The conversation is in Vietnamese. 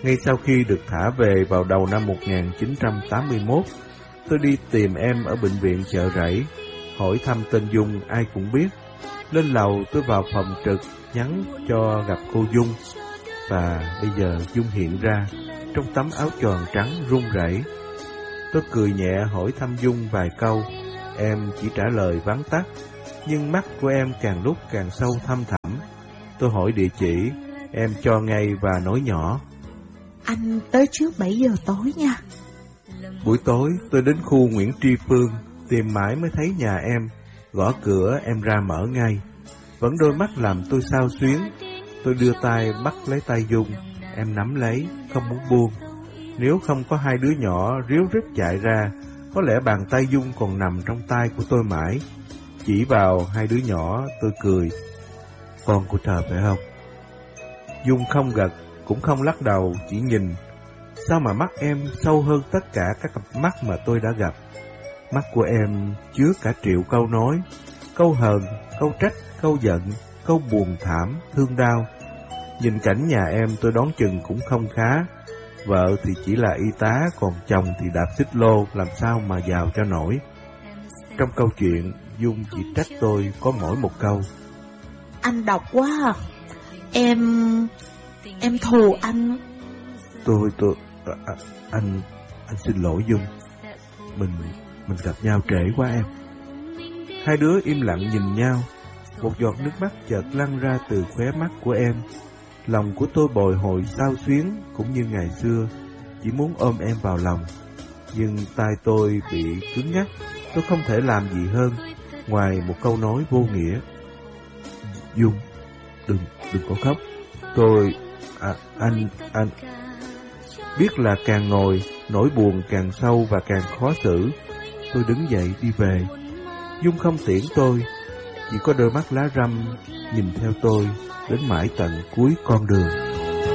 Ngay sau khi được thả về vào đầu năm 1981, tôi đi tìm em ở bệnh viện Chợ Rẫy, hỏi thăm tên Dung ai cũng biết. Lên lầu tôi vào phòng trực, nhắn cho gặp cô Dung. Và bây giờ Dung hiện ra, trong tấm áo choàng trắng run rẩy. Tôi cười nhẹ hỏi thăm Dung vài câu, em chỉ trả lời vắn tắt, nhưng mắt của em càng lúc càng sâu thăm thẳm. Tôi hỏi địa chỉ, em cho ngay và nói nhỏ, anh tới trước 7 giờ tối nha. Buổi tối tôi đến khu Nguyễn Tri Phương, tìm mãi mới thấy nhà em. Gõ cửa em ra mở ngay. Vẫn đôi mắt làm tôi xao xuyến. Tôi đưa tay bắt lấy tay Dung. Em nắm lấy, không muốn buông. Nếu không có hai đứa nhỏ ríu rít chạy ra, có lẽ bàn tay Dung còn nằm trong tay của tôi mãi. Chỉ vào hai đứa nhỏ tôi cười, con của trời phải không? Dung không gật, cũng không lắc đầu, chỉ nhìn. Sao mà mắt em sâu hơn tất cả các cặp mắt mà tôi đã gặp? Mắt của em chứa cả triệu câu nói, câu hờn, câu trách, câu giận, câu buồn thảm, thương đau. Nhìn cảnh nhà em tôi đoán chừng cũng không khá. Vợ thì chỉ là y tá, còn chồng thì đạp xích lô, làm sao mà giàu cho nổi. Trong câu chuyện, Dung chỉ trách tôi có mỗi một câu, anh độc quá à. Em thù anh. Anh xin lỗi Dung. Mình gặp nhau trễ quá em. Hai đứa im lặng nhìn nhau. Một giọt nước mắt chợt lăn ra từ khóe mắt của em. Lòng của tôi bồi hồi xao xuyến, cũng như ngày xưa, chỉ muốn ôm em vào lòng. Nhưng tay tôi bị cứng ngắc, tôi không thể làm gì hơn ngoài một câu nói vô nghĩa. Dung, đừng có khóc. Anh biết là càng ngồi, nỗi buồn càng sâu và càng khó xử. Tôi đứng dậy đi về. Dung không tiễn tôi, chỉ có đôi mắt lá răm nhìn theo tôi đến mãi tận cuối con đường.